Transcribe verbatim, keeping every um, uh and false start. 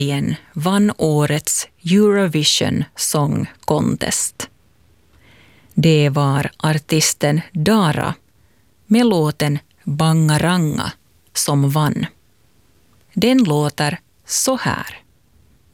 Belgien vann årets Eurovision Song Contest. Det var artisten Dara med låten Bangaranga som vann. Den låter så här.